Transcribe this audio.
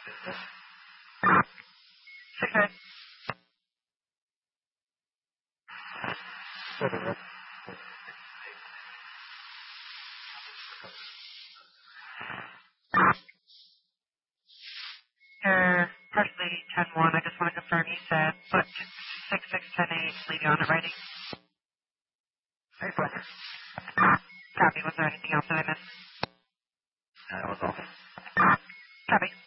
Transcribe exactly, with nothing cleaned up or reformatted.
Six nine. You're partially ten one. I just want to confirm you said, but six six ten eight. Leave you on it writing. Six one. Copy. Was there anything else that I missed? That was all. Copy.